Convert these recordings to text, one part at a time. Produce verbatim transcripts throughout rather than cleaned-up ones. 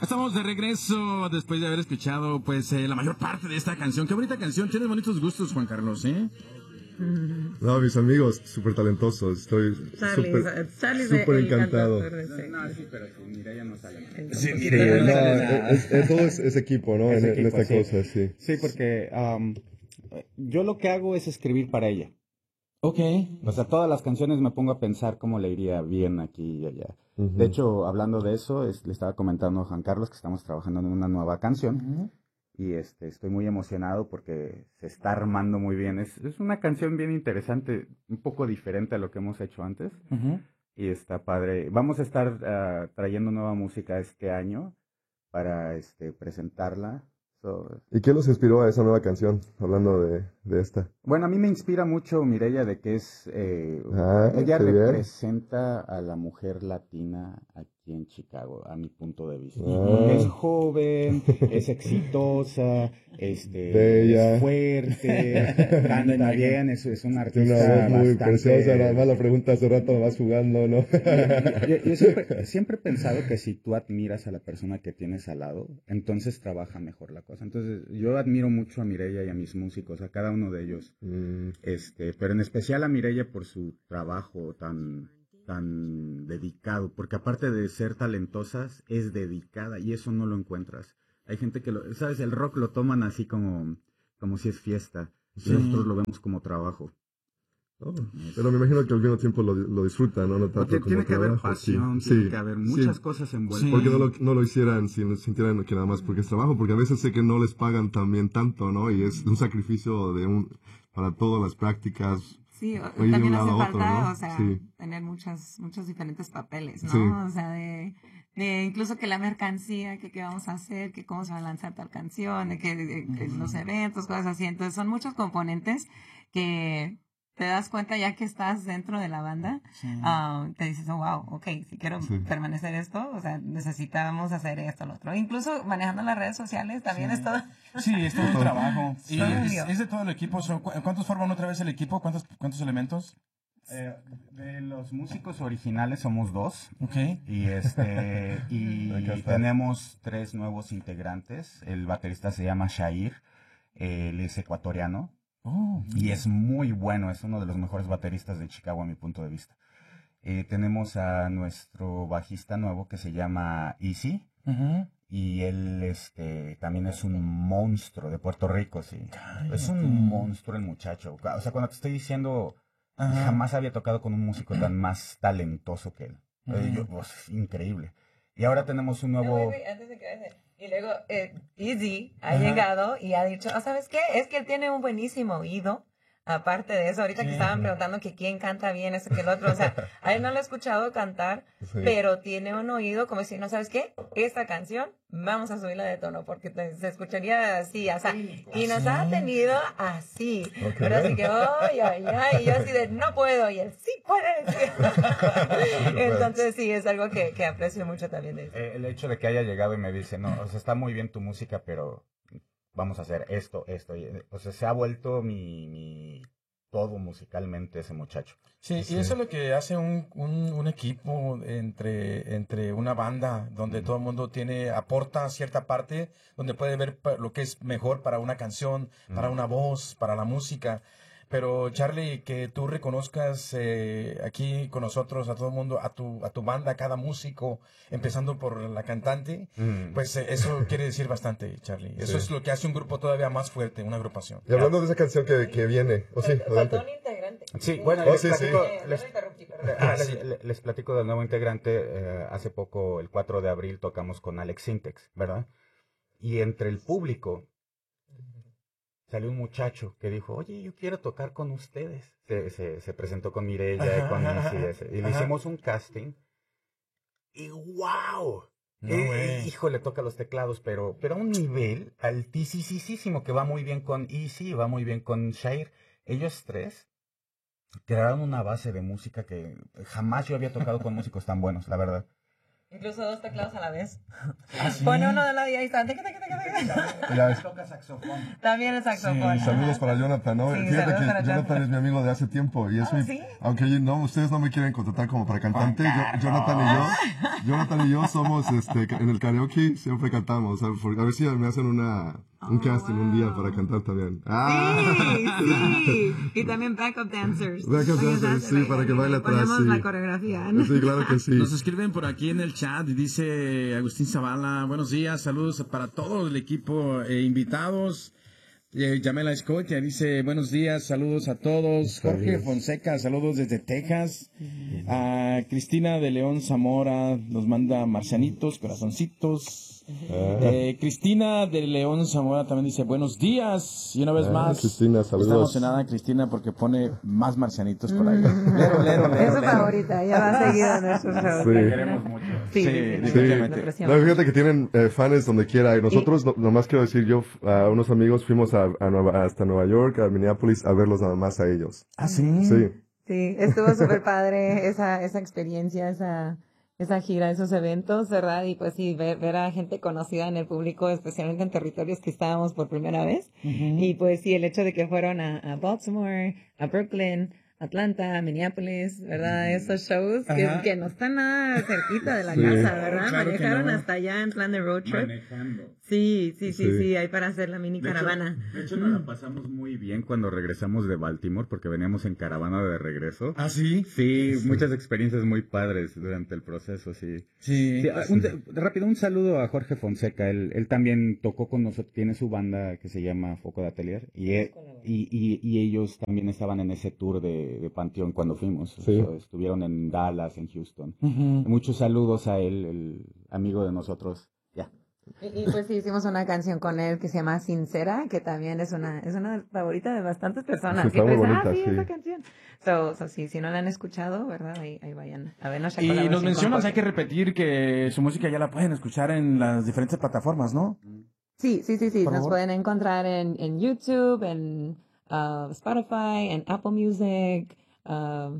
Estamos de regreso después de haber escuchado pues eh, la mayor parte de esta canción. Qué bonita canción, tienes bonitos gustos, Juan Carlos, ¿eh? No, mis amigos, súper talentosos, estoy súper encantado. No, sí, pero si Mireia no sale. Sí, Mireia no sale nada. Es, es, todo es, es equipo, ¿no? Es en, equipo, en esta sí. cosa, sí. Sí, porque um, yo lo que hago es escribir para ella. Ok. O sea, todas las canciones me pongo a pensar cómo le iría bien aquí y allá. Uh-huh. De hecho, hablando de eso, es, le estaba comentando a Juan Carlos que estamos trabajando en una nueva canción. Uh-huh. Y este, estoy muy emocionado porque se está armando muy bien. Es, es una canción bien interesante, un poco diferente a lo que hemos hecho antes. Uh-huh. Y está padre. Vamos a estar uh, trayendo nueva música este año para este, presentarla. So, ¿Y qué los inspiró a esa nueva canción, hablando de, de esta? Bueno, a mí me inspira mucho Mireia, de que es... Eh, ah, ella representa bien a la mujer latina aquí en Chicago, a mi punto de vista. Ah. Es joven, es exitosa, este, Bella. Es fuerte, canta bien, es, es una artista una muy bastante... preciosa. Nada más la pregunta hace rato vas jugando, ¿no? yo, yo siempre, siempre he pensado que si tú admiras a la persona que tienes al lado, entonces trabaja mejor la cosa. Entonces, yo admiro mucho a Mireia y a mis músicos, a cada uno de ellos. Mm. Este, pero en especial a Mireia por su trabajo tan, tan dedicado, porque aparte de ser talentosas, es dedicada y eso no lo encuentras. Hay gente que lo, sabes, el rock lo toman así como, como si es fiesta. Sí. Nosotros lo vemos como trabajo. Oh, pero me imagino que al mismo tiempo lo, lo disfrutan, ¿no? No tanto porque como tiene que trabajo. haber pasión, sí, tiene sí, que haber muchas sí. cosas envueltas. Sí. Porque no lo, no lo hicieran si no sintieran que nada más porque es trabajo, porque a veces sé que no les pagan también tanto, ¿no? Y es un sacrificio de un para todas las prácticas. Sí, también hace falta, otro, ¿no? O sea, sí. tener muchos, muchos diferentes papeles, ¿no? Sí. O sea, de, de incluso que la mercancía, que qué vamos a hacer, que cómo se va a lanzar tal canción, de que, de, que los eventos, cosas así. Entonces son muchos componentes que te das cuenta ya que estás dentro de la banda, sí. uh, te dices, oh, wow, ok, si quiero sí. permanecer esto, o sea, necesitamos hacer esto, lo otro. Incluso manejando las redes sociales también sí. es todo. Sí, es todo un trabajo. Sí. Y es, es de todo el equipo. ¿Cuántos forman otra vez el equipo? ¿Cuántos, cuántos elementos? Eh, de los músicos originales somos dos. Okay. Y este y tenemos tres nuevos integrantes. El baterista se llama Shair, eh, él es ecuatoriano. Oh, y es muy bueno, es uno de los mejores bateristas de Chicago a mi punto de vista. Eh, tenemos a nuestro bajista nuevo que se llama Easy. Uh-huh. Y él este, también es un monstruo de Puerto Rico, sí. Cállate. Es un monstruo el muchacho. O sea, cuando te estoy diciendo, uh-huh. jamás había tocado con un músico tan más talentoso que él. Uh-huh. eh, yo, pues, increíble. Y ahora tenemos un nuevo... No, wait, wait, antes de que vaya. Y luego eh, Easy ha Ajá. llegado y ha dicho, oh, ¿sabes qué? Es que él tiene un buenísimo oído. Aparte de eso, ahorita sí. que estaban preguntando que quién canta bien, eso que el otro, o sea, a él no lo he escuchado cantar, sí. pero tiene un oído como si, ¿no sabes qué? Esta canción, vamos a subirla de tono, porque te, se escucharía así, o sea, sí. y nos ¿Sí? ha tenido así, okay. pero así que, ay, ay, ay, y yo así de, no puedo, y él, sí puede. Entonces, sí, es algo que, que aprecio mucho también de eso. Eh, el hecho de que haya llegado y me dice, no, o sea, está muy bien tu música, pero... vamos a hacer esto, esto. Y, o sea, se ha vuelto mi, mi todo musicalmente ese muchacho. Sí, sí, y eso es lo que hace un, un, un equipo entre, entre una banda, donde uh-huh. todo el mundo tiene, aporta cierta parte, donde puede ver lo que es mejor para una canción, uh-huh. para una voz, para la música. Pero Charlie, que tú reconozcas eh, aquí con nosotros a todo el mundo, a tu, a tu banda, a cada músico, empezando por la cantante, mm. pues eh, eso quiere decir bastante, Charlie. Eso sí. es lo que hace un grupo todavía más fuerte, una agrupación. Y hablando de esa canción que, que viene, ¿o oh, sí? Faltó un integrante. Sí, bueno, oh, les, sí, platico, sí. Les, ah, les, les platico del nuevo integrante. Eh, hace poco, el cuatro de abril, tocamos con Alex Sintex, ¿verdad? Y entre el público... salió un muchacho que dijo, oye, yo quiero tocar con ustedes. Se, se, se presentó con Mireia y con Izzy, y le hicimos un casting. Y ¡wow! No, eh, hijo, le toca los teclados, pero, pero a un nivel altísimo que va muy bien con Izzy y va muy bien con Shair. Ellos tres crearon una base de música que jamás yo había tocado con músicos tan buenos, la verdad. Incluso dos teclados a la vez. ¿Ah, sí? Pone uno de lado y ahí está. Toca saxofón. También el saxofón. Sí, saludos para Jonathan, ¿no? Sí, Fíjate que Jonathan. Jonathan es mi amigo de hace tiempo y es ¿Oh, mi, sí? aunque no, ustedes no me quieren contratar como para cantante, yo, Jonathan y yo, Jonathan y yo somos, este, en el karaoke siempre cantamos, a ver si me hacen una, un oh, casting wow. un día para cantar también. ¡Ah! Sí, sí. Y también backup dancers. Backup dancers, sí, para que baile atrás. Ponemos sí. la coreografía, ¿no? Sí, claro que sí. Nos escriben por aquí en el chat y dice Agustín Zavala, buenos días, saludos para todo el equipo e invitados. Eh, Yamela Escotia dice, buenos días, saludos a todos. Jorge Fonseca, saludos desde Texas. A Cristina de León Zamora nos manda marcianitos, corazoncitos. Eh, Cristina de León Zamora también dice buenos días y una vez ah, más Cristina, saludos. Está emocionada Cristina porque pone más marcianitos por ahí. Mm. Lero, lero, lero, es su favorita, ya va seguido en nuestros shows. Sí. La queremos mucho. Sí, sí, sí, sí, no, fíjate que tienen eh, fans donde quiera y nosotros, no, nomás quiero decir, yo a unos amigos fuimos a, a Nueva, hasta Nueva York, a Minneapolis a verlos nada más a ellos. ¿Ah, sí? Sí. Sí, estuvo súper padre esa, esa experiencia, esa... esa gira, esos eventos, ¿verdad? Y pues sí, ver, ver a gente conocida en el público, especialmente en territorios que estábamos por primera vez. Uh-huh. Y pues sí, el hecho de que fueron a, a Baltimore, a Brooklyn, Atlanta, Minneapolis, ¿verdad? Esos shows que, que no están nada cerquita de la sí. casa, ¿verdad? Claro Manejaron no. hasta allá en plan de road trip. Manejando. Sí, sí, sí, sí, sí, hay para hacer la mini de caravana. Hecho, de hecho, nos la pasamos muy bien cuando regresamos de Baltimore, porque veníamos en caravana de regreso. ¿Ah, sí? Sí, sí. Muchas experiencias muy padres durante el proceso, sí. Sí. sí un, rápido, un saludo a Jorge Fonseca. Él, él también tocó con nosotros, tiene su banda que se llama Foco de Atelier, y, él, y, y, y ellos también estaban en ese tour de, de Panteón cuando fuimos. Sí. O sea, estuvieron en Dallas, en Houston. Uh-huh. Muchos saludos a él, el amigo de nosotros. Ya. Y, y pues sí, hicimos una canción con él que se llama Sincera, que también es una es una favorita de bastantes personas. Sí, está muy bonita, ah, sí, sí. esa canción. So, so, sí, si no la han escuchado, ¿verdad? Ahí, ahí vayan a vernos. Y nos mencionas, hay que repetir que su música ya la pueden escuchar en las diferentes plataformas, ¿no? Sí, sí, sí, sí. Por nos favor. pueden encontrar en, en YouTube, en uh, Spotify, en Apple Music, uh,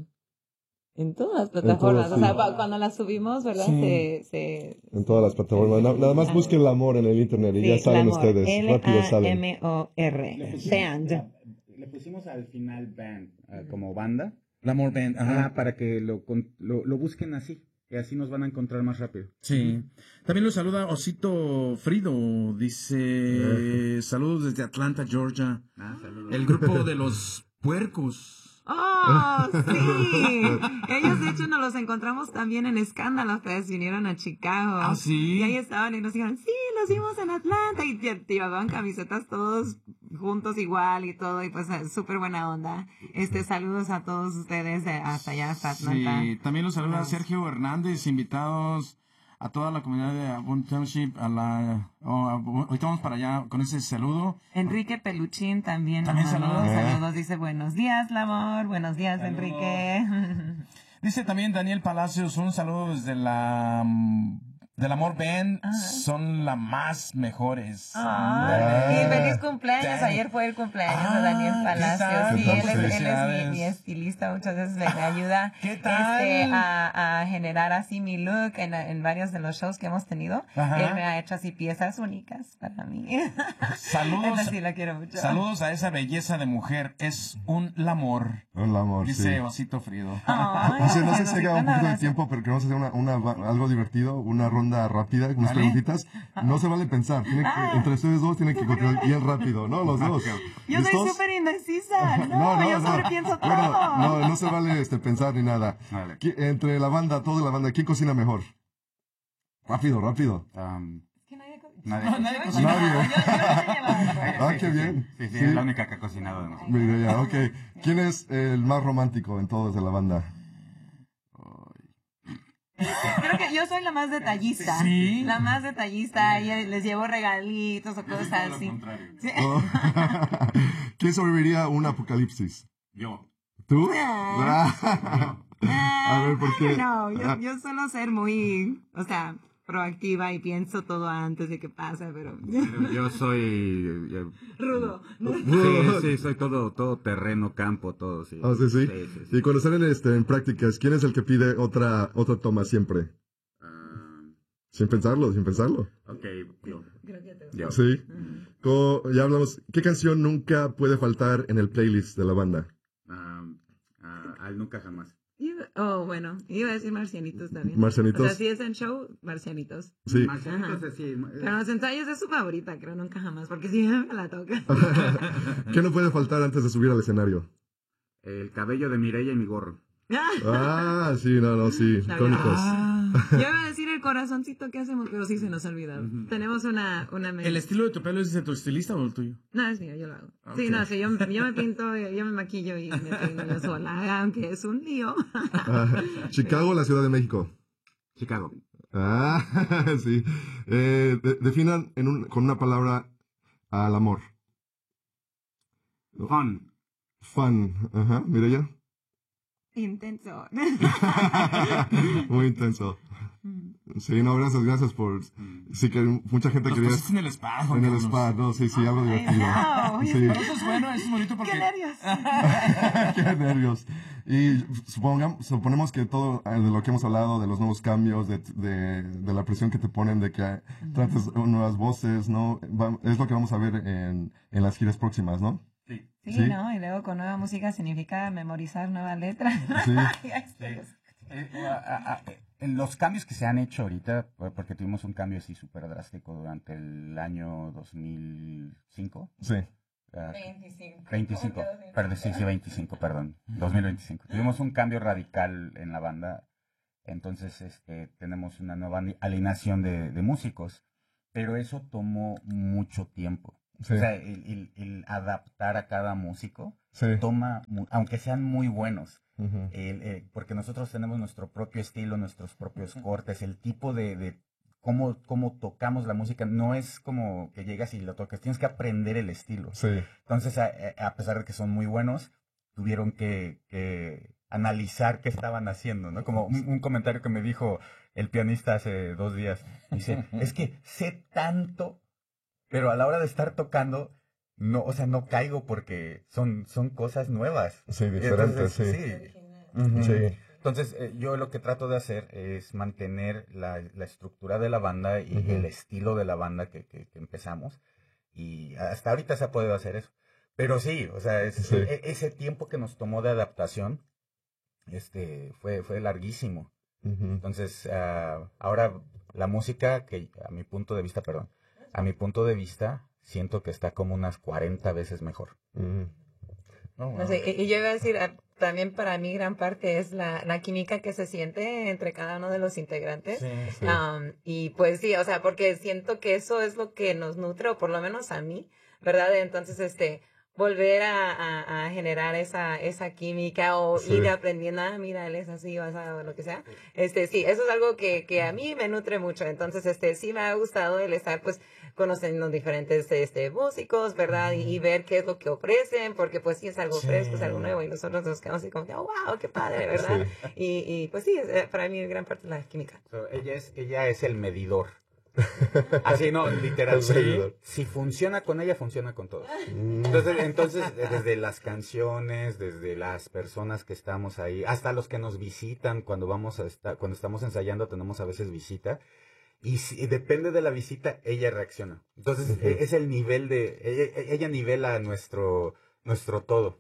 en todas las plataformas, todas, o sea, sí. cuando las subimos, ¿verdad? Sí. Se, se, en todas las plataformas, nada, nada más busquen el amor en el internet y sí, ya saben ustedes, rápido salen. L A M O R, Band. Le pusimos al final Band, uh, como banda. L'Amour Band, ajá. Ah, para que lo, lo, lo busquen así, y así nos van a encontrar más rápido. Sí. También lo saluda Osito Frido, dice, saludos desde Atlanta, Georgia. Ah, saludos. El grupo de los puercos. ¡Oh, sí! Ellos, de hecho, nos los encontramos también en Escándalo Fest, vinieron a Chicago. ¿Ah, sí? Y ahí estaban y nos dijeron, sí, los vimos en Atlanta. Y llevaban camisetas todos juntos igual y todo, y pues súper buena onda. Este, saludos a todos ustedes de hasta allá, hasta Atlanta. Sí, también los saluda a Sergio Hernández, invitados a toda la comunidad de Avon Township, a la, oh, ahorita vamos para allá con ese saludo. Enrique Peluchín también. También saludos. Saludos, dice buenos días, L'Amour, buenos días, saludos. Enrique. Dice también Daniel Palacios, un saludo desde la del Amor Band, uh-huh. son las más mejores. Ah, y feliz cumpleaños. Ayer fue el cumpleaños ah, de Daniel Palacios. Sí, él es, él es mi, mi estilista, muchas veces me, me ayuda ¿Qué tal? Este, a, a generar así mi look en, en varios de los shows que hemos tenido. Ajá. Él me ha hecho así piezas únicas para mí. Saludos, sí, la quiero mucho. Saludos a esa belleza de mujer. Es un L'Amour. Un L'Amour, dice sí. Osito Frido. Oh, no sé, no sé si queda un poquito de tiempo, pero queremos hacer una, una, algo divertido, una ronda rápida, unas ¿Vale? preguntitas. No se vale pensar. Tiene que, ah. Entre ustedes dos tienen que contestar bien rápido, ¿no? Los dos. Yo ¿Listos? Soy súper indecisa. No, no, no, yo no. sobrepienso todo. Bueno, no, no se vale este, pensar ni nada. Vale. Entre la banda, toda la banda, ¿quién cocina mejor? Rápido, rápido. Um, Nadie. No, nadie cocina. Nadie. Ah, qué bien. Sí, sí, sí, es la única que ha cocinado de nosotros. Mira, ya, ok. ¿Quién es el más romántico en todos de la banda? Creo que yo soy la más detallista. ¿Sí? La más detallista. Y les llevo regalitos o cosas así. ¿Sí? Oh. ¿Quién sobreviviría a un apocalipsis? Yo. ¿Tú? Ah. A ver, ¿por qué? No, yo, yo suelo ser muy, o sea, proactiva y pienso todo antes de que pase, pero... pero yo soy... Yo, rudo. Sí, sí, soy todo, todo terreno, campo, todo, sí. ¿Ah, sí, sí? Sí, sí, sí. Y cuando salen este, en prácticas, ¿quién es el que pide otra, otra toma siempre? Uh, Sin pensarlo, sin pensarlo. Ok, yo. Creo que te Yo. Sí. Como ya hablamos, ¿qué canción nunca puede faltar en el playlist de la banda? Uh, uh, al nunca jamás. Iba- Oh, bueno, iba a decir Marcianitos también. Marcianitos. O sea, si es en show, Marcianitos. Sí. Marcianitos, Ajá. sí. Pero en los ensayos es su favorita, creo, nunca jamás, porque si me la toca. ¿Qué no puede faltar antes de subir al escenario? El cabello de Mireia y mi gorro. Ah, sí, no, no, sí, La icónicos. Ah, yo iba a decir el corazoncito que hacemos, pero sí se nos ha olvidado. Uh-huh. Tenemos una... una ¿El estilo de tu pelo es de tu estilista o el tuyo? No, es mío, yo lo hago. Okay. Sí, no, sí, yo, yo me pinto, yo me maquillo y me peino yo sola, aunque es un lío. Ah, ¿Chicago o la Ciudad de México? Chicago. Ah, sí. Eh, de, definan en un, con una palabra al amor. Fun. Fun. Ajá, Mireia. Intenso. Muy intenso. Sí, no, gracias, gracias por... Sí, que mucha gente Los quería... pusiste en el spa, Juan En el Carlos. spa, no, sí, sí, algo divertido. No, Sí. Pero eso es bueno, eso es bonito porque... ¡Qué nervios! Qué nervios. Y supongamos, suponemos que todo eh, de lo que hemos hablado, de los nuevos cambios, de, de, de la presión que te ponen, de que trates nuevas voces, ¿no? Va- es lo que vamos a ver en, en las giras próximas, ¿no? Sí. Sí, Sí. ¿no? Y luego con nueva música significa memorizar nueva letra. Sí. Eh, eh, a- a- eh, los cambios que se han hecho ahorita, eh, porque tuvimos un cambio así súper drástico durante el año dos mil cinco. Sí. Uh, veinticinco. veinticinco, perdón, sí, sí, veinticinco, perdón, dos mil veinticinco. Tuvimos un cambio radical en la banda, entonces este, tenemos una nueva alineación de, de músicos, pero eso tomó mucho tiempo. Sí. O sea, el, el, el adaptar a cada músico Sí. toma, mu- aunque sean muy buenos, Ujú. el, eh, porque nosotros tenemos nuestro propio estilo, nuestros propios cortes, el tipo de, de cómo, cómo tocamos la música, no es como que llegas y lo tocas, tienes que aprender el estilo. Sí. Entonces, a, a pesar de que son muy buenos, tuvieron que, que analizar qué estaban haciendo, ¿no? Como un, un comentario que me dijo el pianista hace dos días. Dice, es que sé tanto, pero a la hora de estar tocando, no, o sea, no caigo porque son, son cosas nuevas. Sí, diferentes, Entonces, sí. sí. Ujú. Sí. Entonces, eh, yo lo que trato de hacer es mantener la, la estructura de la banda y Ujú. el estilo de la banda que, que, que empezamos. Y hasta ahorita se ha podido hacer eso. Pero sí, o sea, es, Sí. e- ese tiempo que nos tomó de adaptación este, fue, fue larguísimo. Ujú. Entonces, ah, ahora la música, que a mi punto de vista, perdón, a mi punto de vista, siento que está como unas cuarenta veces mejor. Ujú. No, wow. No sé, y y yo iba a decir, ah, también para mí gran parte es la, la química que se siente entre cada uno de los integrantes. Sí, Sí. Um, y pues sí, o sea, porque siento que eso es lo que nos nutre, o por lo menos a mí, ¿verdad? Entonces, este, volver a, a, a generar esa, esa química o Sí. ir aprendiendo, ah, mira, él es así, o sea, o lo que sea. Este, sí, eso es algo que, que a mí me nutre mucho. Entonces, este, sí me ha gustado el estar, pues, conociendo diferentes, este, músicos, ¿verdad? Y, y ver qué es lo que ofrecen, porque, pues, sí es algo Sí. fresco, es algo nuevo, y nosotros nos quedamos así como, oh, wow, qué padre, ¿verdad? Y, y, pues, sí, es- para mí gran parte es la química. So, ella, es, ella es el medidor. Así no, literal. El sí. medidor. Si funciona con ella, funciona con todos. Entonces, entonces, desde las canciones, desde las personas que estamos ahí, hasta los que nos visitan cuando vamos a estar, cuando estamos ensayando, tenemos a veces visita. Y si, depende de la visita, ella reacciona. Entonces, Ujú. e- es el nivel de, ella, ella nivela nuestro, nuestro todo.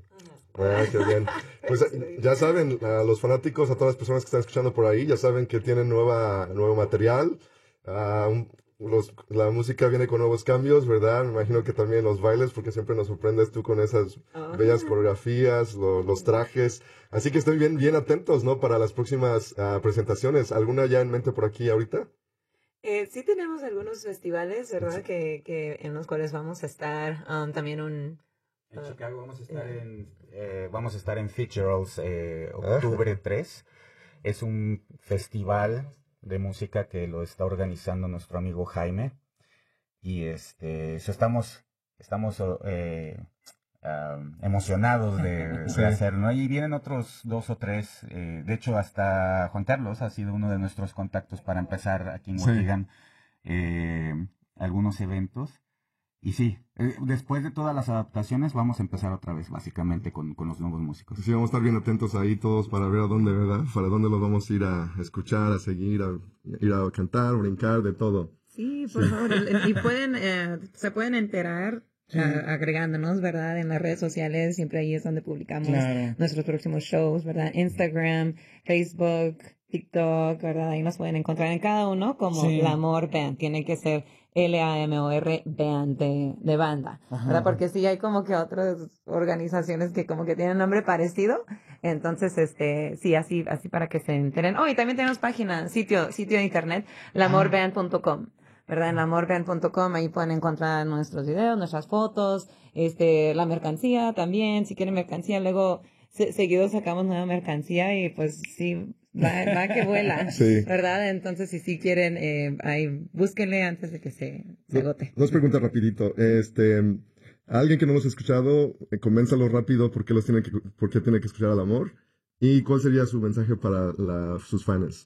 Ah, qué bien. Pues eh, ya saben, a los fanáticos, a todas las personas que están escuchando por ahí, ya saben que tienen nueva, nuevo material. Ah, un- los- la música viene con nuevos cambios, ¿verdad? Me imagino que también los bailes, porque siempre nos sorprendes tú con esas bellas coreografías, lo- los trajes. Así que estén bien, bien atentos, ¿no? Para las próximas ah, presentaciones. ¿Alguna ya en mente por aquí ahorita? Eh, sí tenemos algunos festivales, ¿verdad? Que, que en los cuales vamos a estar. um, también un... En Ah, Chicago vamos a estar eh. en, eh, vamos a estar en Fitzgerald's eh, octubre tres. Es un festival de música que lo está organizando nuestro amigo Jaime. Y este, so estamos, estamos eh, um, emocionados de, Sí. de hacerlo, ¿no? Y vienen otros dos o tres. Eh, de hecho, hasta Juan Carlos ha sido uno de nuestros contactos para empezar aquí en Sí. Waukegan, eh, algunos eventos. Y sí, eh, después de todas las adaptaciones vamos a empezar otra vez, básicamente, con, con los nuevos músicos. Sí, vamos a estar bien atentos ahí todos para ver a dónde, ¿verdad? Para dónde los vamos a ir a escuchar, a seguir, a ir a cantar, brincar, de todo. Sí, por favor. Y pueden, eh, se pueden enterar sí. a, agregándonos, ¿verdad? En las redes sociales, siempre ahí es donde publicamos claro. nuestros próximos shows, ¿verdad? Instagram, Facebook, TikTok, ¿verdad? Ahí nos pueden encontrar en cada uno como sí. L'Amour Band. Tiene que ser L A M O R Band de, de banda, ajá, ¿verdad? Porque sí hay como que otras organizaciones que como que tienen nombre parecido. Entonces, este, sí, así, así para que se enteren. Oh, y también tenemos página, sitio, sitio de internet, l'amour band punto com. ¿Verdad? En l'amour band punto com, ahí pueden encontrar nuestros videos, nuestras fotos, este, la mercancía también, si quieren mercancía, luego se, seguido sacamos nueva mercancía y pues sí, va, va que vuela, sí. ¿verdad? Entonces, si sí quieren, eh, ahí, búsquenle antes de que se, se agote. Dos preguntas rapidito, este, alguien que no los ha escuchado, eh, convénzalo rápido por qué los tiene que, por qué tiene que escuchar al amor, y cuál sería su mensaje para la, sus fans.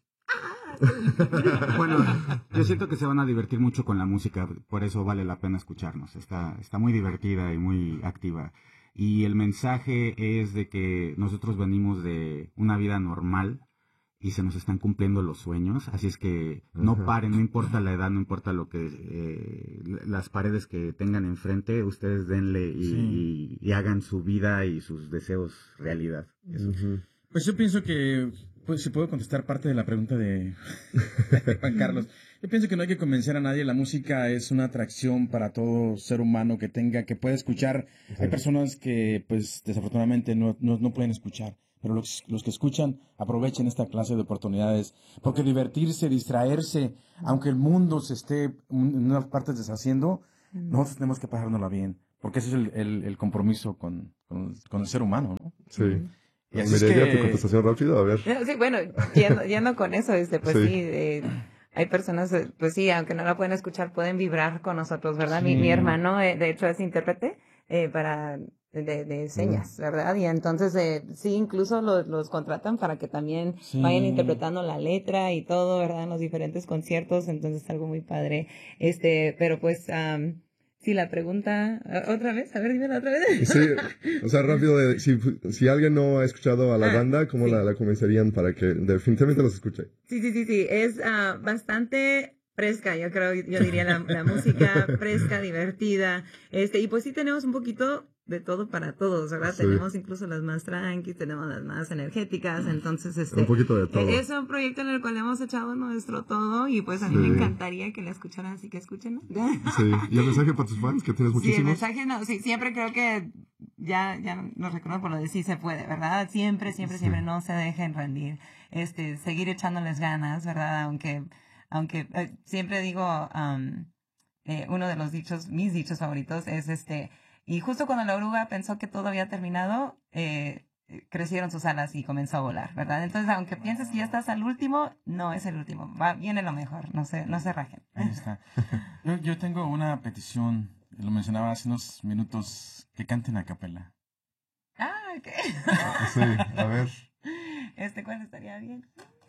Bueno, yo siento que se van a divertir mucho con la música, por eso vale la pena escucharnos. Está, está muy divertida y muy activa. Y el mensaje es de que nosotros venimos de una vida normal y se nos están cumpliendo los sueños, así es que no uh-huh. paren, no importa la edad, no importa lo que eh, las paredes que tengan enfrente, ustedes denle y, sí. y, y hagan su vida y sus deseos realidad. Eso. Uh-huh. Pues yo pienso que pues, si puedo contestar parte de la pregunta de Juan Carlos. Yo pienso que no hay que convencer a nadie. La música es una atracción para todo ser humano que tenga, que pueda escuchar. Sí. Hay personas que, pues, desafortunadamente no, no, no pueden escuchar. Pero los, los que escuchan, aprovechen esta clase de oportunidades. Porque divertirse, distraerse, aunque el mundo se esté en unas partes deshaciendo, mm. nosotros tenemos que pasárnosla bien. Porque ese es el, el, el compromiso con, con, con el ser humano, ¿no? Sí. Mm. Y así Mireya, es que... tu contestación rápido, a ver. Sí, bueno, yendo, yendo con eso, este, pues sí, sí eh, hay personas, pues sí, aunque no la pueden escuchar, pueden vibrar con nosotros, ¿verdad? Sí. Mi, mi hermano, eh, de hecho, es intérprete eh, para de, de señas, mm. ¿verdad? Y entonces, eh, sí, incluso los, los contratan para que también sí. vayan interpretando la letra y todo, ¿verdad? En los diferentes conciertos, entonces es algo muy padre. Este, pero pues... Um, Sí, la pregunta, ¿otra vez? A ver, dímela otra vez. Sí, o sea, rápido, de, si, si alguien no ha escuchado a la ah, banda, ¿cómo sí. la, la convencerían para que definitivamente los escuche? Sí, sí, sí, sí, es uh, bastante fresca, yo creo, yo diría la, la música fresca, divertida, este, y pues sí tenemos un poquito de todo para todos, ¿verdad? Sí. Tenemos incluso las más tranqui, tenemos las más energéticas, entonces este... Un poquito de todo. Es un proyecto en el cual hemos echado nuestro todo y pues a mí sí. me encantaría que la escucharan, así que escuchen. Sí, ¿y el mensaje para tus fans, que tienes muchísimos? Sí, el mensaje, no, sí, siempre creo que ya, ya nos recuerdo por lo de sí se puede, ¿verdad? Siempre, siempre, sí. siempre no se dejen rendir, este, seguir echándoles ganas, ¿verdad? Aunque, aunque eh, siempre digo, um, eh, uno de los dichos, mis dichos favoritos es este... Y justo cuando la oruga pensó que todo había terminado, eh, crecieron sus alas y comenzó a volar, ¿verdad? Entonces, aunque pienses que ya estás al último, no es el último. Va, viene lo mejor, no se, no se rajen. Ahí está. Yo, yo tengo una petición, lo mencionaba hace unos minutos, que canten a capela. Ah, ok. Sí, a ver. Este, ¿cuál estaría bien?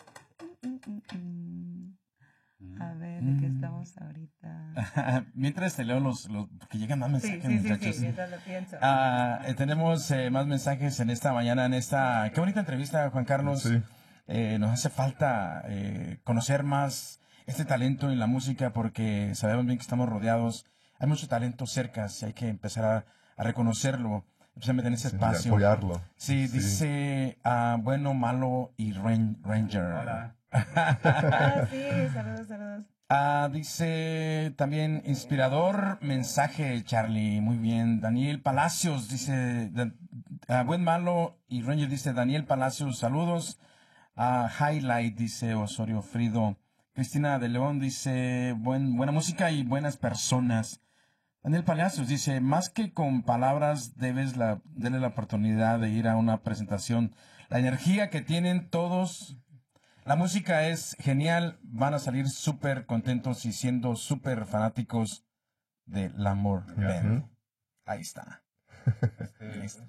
A ver, ¿de qué estamos ahorita? Mientras te leo los, los que llegan más mensajes, sí, sí, muchachos. Sí, sí, mientras lo pienso. Ah, eh, tenemos eh, más mensajes en esta mañana, en esta... Qué bonita entrevista, Juan Carlos. Sí. Eh, nos hace falta eh, conocer más este talento en la música porque sabemos bien que estamos rodeados. Hay mucho talento cerca, y hay que empezar a, a reconocerlo, especialmente en ese sí, espacio. Apoyarlo. Sí, sí. dice uh, Bueno, Malo y Ren Ranger. Hola. Ah, sí, saludos, saludos. Ah, dice también inspirador mensaje, Charlie. Muy bien. Daniel Palacios dice, uh, Buen Malo y Ranger dice, Daniel Palacios, saludos. Uh, Highlight dice Osorio Frido. Cristina de León dice, buen, buena música y buenas personas. Daniel Palacios dice, más que con palabras, debes la, darle la oportunidad de ir a una presentación. La energía que tienen todos... La música es genial, van a salir súper contentos y siendo súper fanáticos de L'Amour Band. Uh-huh. Ahí está. Este, este.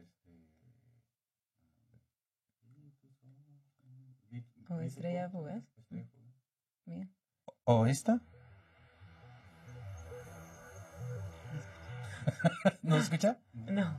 ¿O Estrella Fugaz? Bien. ¿O esta? ¿No se escucha? No.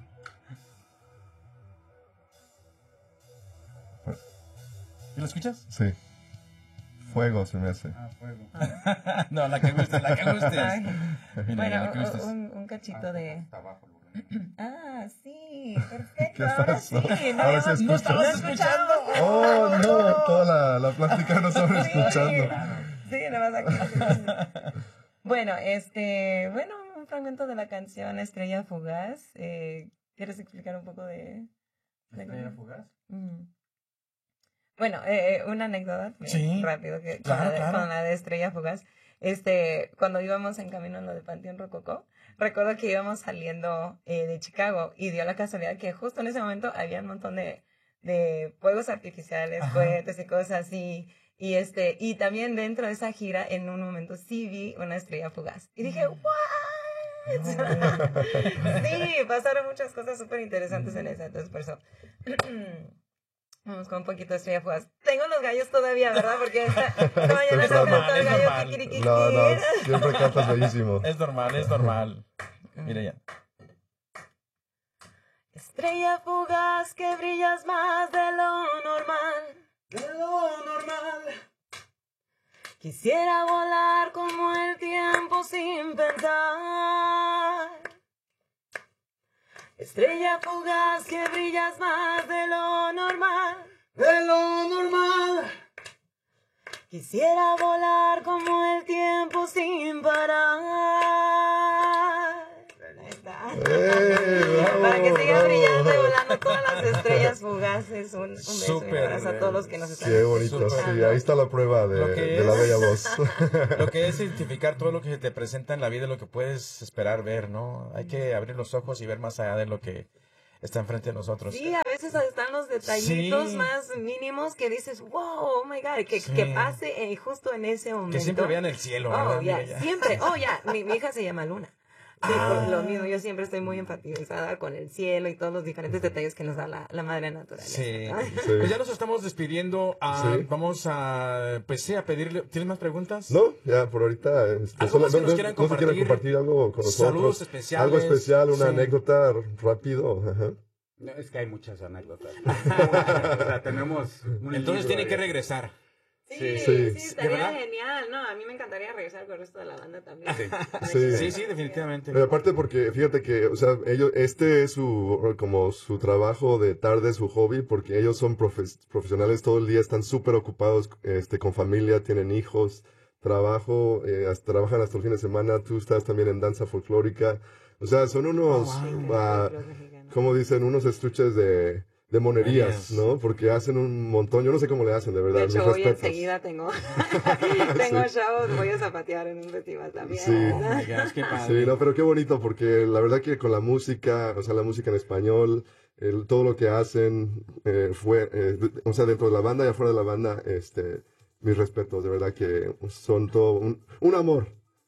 ¿Y lo escuchas? Sí. Fuego se me hace. Ah, fuego. No, la que guste, la que gustes. Mira, Bueno, la que gustes. un, un cachito Ah, de... está abajo el volumen. Ah, sí, perfecto. ¿Qué Ahora pasó? sí. No, Ahora habíamos- sí ¿No escucho. estabas escuchando? Oh, no, toda la, la plática no estaba escuchando. Sí, nada más aquí. Bueno, este, bueno, un fragmento de la canción Estrella Fugaz. Eh, ¿Quieres explicar un poco de...? de ¿Estrella Fugaz? Mm. Bueno, eh, una anécdota eh, Sí, rápido que con, claro, la de, claro. con la de Estrella Fugaz. Este, cuando íbamos en camino en lo de Panteón Rococó, recuerdo que íbamos saliendo eh, de Chicago y dio la casualidad que justo en ese momento había un montón de, de fuegos artificiales, Ajá. cohetes y cosas así. Y este, y también dentro de esa gira, en un momento sí vi una estrella fugaz. Y dije, ¿what? Sí, pasaron muchas cosas súper interesantes en esa. Entonces, por eso, vamos con un poquito de estrella fugaz. Tengo los gallos todavía, ¿verdad? Porque esta, esta mañana Es no normal, cantó el es gallo normal. kikirikiki. No, no, siempre cantas bellísimo. Es normal, es normal. Mira ya. Estrella fugaz que brillas más de lo normal. De lo normal. Quisiera volar como el tiempo sin pensar. Estrella fugaz que brillas más de lo normal. De lo normal. Quisiera volar como el tiempo sin parar. Ahí está. ¡Eh, bravo, Para que siga bravo! brillando y volando todas las estrellas fugaces. Un, un beso y un Súper, abrazo a todos los que nos están Qué bonito, escuchando. sí, ahí está la prueba de, Lo que de la es- bella voz. Lo que es identificar todo lo que se te presenta en la vida, lo que puedes esperar ver, ¿no? Hay que abrir los ojos y ver más allá de lo que está enfrente de nosotros. Sí, a veces están los detallitos Sí. más mínimos que dices, wow, oh my God, que, Sí. que pase eh, justo en ese momento. Que siempre vean el cielo, Oh, ¿verdad? ya, Mira, ya. siempre. Oh, ya, mi, mi hija se llama Luna. Sí, Ah. por lo mismo, yo siempre estoy muy enfatizada con el cielo y todos los diferentes detalles que nos da la, la madre naturaleza. Sí. ¿no? Sí. Pues ya nos estamos despidiendo. ah, Sí. Vamos a, pues sí, a pedirle. ¿Tienes más preguntas? No, ya por ahorita. Este, ¿Algo más que no, nos no- quieran no se quieren compartir? compartir algo con nosotros. Saludos especiales. Algo especial, una Sí. anécdota r- rápido. Ajá. No, es que hay muchas anécdotas. O sea, tenemos un Entonces libro tiene de- que regresar. Sí, Sí. sí, Sí. estaría ¿De verdad? genial. No, a mí me encantaría regresar con el resto de la banda también. Sí. Sí. Sí, sí, definitivamente. Pero aparte porque, fíjate que, o sea, ellos, este es su, como su trabajo de tarde, su hobby, porque ellos son profes- profesionales todo el día, están súper ocupados, este, con familia, tienen hijos, trabajo, eh, hasta- trabajan hasta el fin de semana, tú estás también en danza folclórica, o sea, son unos, Oh, ah, como dicen, unos estuches de, de monerías, Monerías. ¿no? Porque hacen un montón, yo no sé cómo le hacen, de verdad, De mis hecho, hoy respetos. enseguida tengo, tengo shows, voy a zapatear en un festival también. Sí. Oh my gosh, qué padre. Sí, no, pero qué bonito, porque la verdad que con la música, o sea, la música en español, el, todo lo que hacen, eh, fue, eh, de- o sea, dentro de la banda y afuera de la banda, este, mis respetos, de verdad que son todo un, un amor.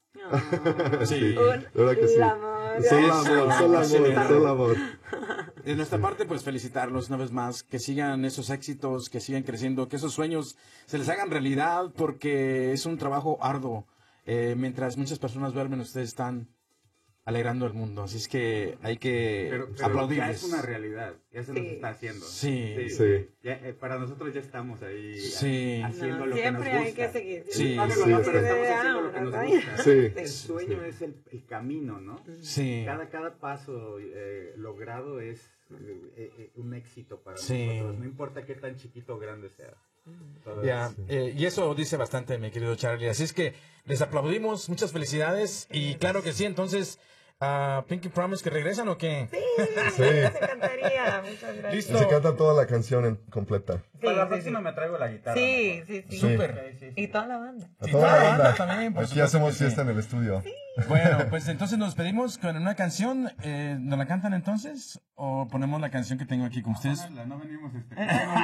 No. Sí. Un de verdad que sí. amor. Solo Sí, amor, sí, solo sí, amor, sí. solo amor. De nuestra parte, pues felicitarlos una vez más, que sigan esos éxitos, que sigan creciendo, que esos sueños se les hagan realidad, porque es un trabajo arduo. Eh, mientras muchas personas duermen, ustedes están alegrando el mundo. Así es que hay que Pero, pero ya aplaudirles. es una realidad, ya se nos Sí. está haciendo. Sí. Sí. Ya, eh, para nosotros ya estamos ahí Sí. ha- haciendo No, lo que nos siempre gusta. hay que seguir. Sí, No, no, sí, no, sí. pero estamos haciendo lo que nos gusta. Sí. El sueño es el, el camino, ¿no? Sí. Cada, cada paso eh, logrado es eh, eh, un éxito para Sí. nosotros, no importa qué tan chiquito o grande sea. Todo Ya, es- eh, y eso dice bastante, mi querido Charlie. Así es que les aplaudimos, muchas felicidades. Y claro que sí, entonces, a Pinky Promise, ¿que regresan o qué? Sí, Sí. nos encantaría. Muchas gracias. Y Listo. se canta toda la canción en completa. Sí, Para la sí, próxima sí. me traigo la guitarra. Sí, mejor. sí, sí. Súper. Sí, sí, sí. Y toda la banda. A Y toda la banda. también, por Aquí supuesto hacemos que sí. fiesta en el estudio. Bueno, pues entonces nos despedimos con una canción. Eh, ¿Nos la cantan entonces? ¿O ponemos la canción que tengo aquí con ustedes? No, no venimos este. Sí,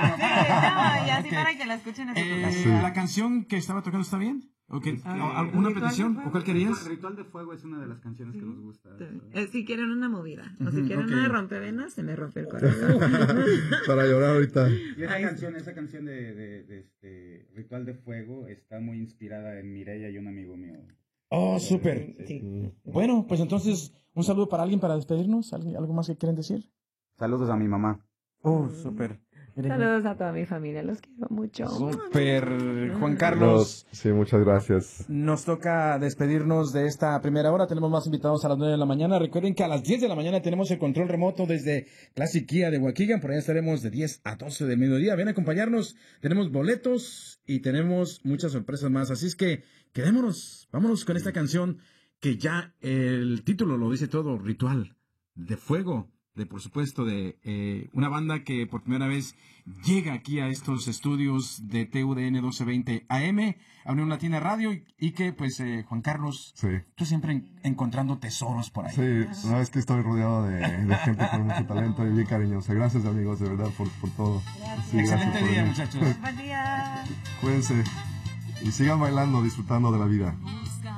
no, y así Ok. para que la escuchen en su Eh, casa. ¿La canción que estaba tocando está bien? ¿O qué- Ah, ¿Alguna Ritual petición? de Fuego. ¿O cuál querías? Ritual de Fuego es una de las canciones que nos gusta. Eh, si quieren una movida, o si Ujú, quieren ok. una de rompevenas, se me rompe el corazón. Para llorar ahorita. Y esa Ay, canción, esa canción de, de, de este Ritual de Fuego está muy inspirada en Mireia y un amigo mío. Oh, súper. Sí. Bueno, pues entonces Un saludo para alguien para despedirnos. ¿Algo más que quieren decir? Saludos a mi mamá. Oh, súper. Saludos a toda mi familia, los quiero mucho. Súper, Juan Carlos. Sí, muchas gracias. Nos toca despedirnos de esta primera hora. Tenemos más invitados a las nueve de la mañana. Recuerden que a las diez de la mañana tenemos el control remoto desde Classic Kia de Waukegan. Por allá estaremos de diez a doce de mediodía. Ven a acompañarnos. Tenemos boletos y tenemos muchas sorpresas más. Así es que quedémonos. Vámonos con esta canción que ya el título lo dice todo. Ritual de Fuego. De, por supuesto, de eh, una banda que por primera vez llega aquí a estos estudios de T U D N doce veinte A M, a Unión Latina Radio, y, y que, pues, eh, Juan Carlos, sí. tú siempre en, encontrando tesoros por ahí. Sí, una vez que estoy rodeado de, de gente con mucho talento y bien cariñosa. Gracias, amigos, de verdad, por, por todo. Sí, excelente gracias día, por muchachos. Buen día. Cuídense y sigan bailando, disfrutando de la vida.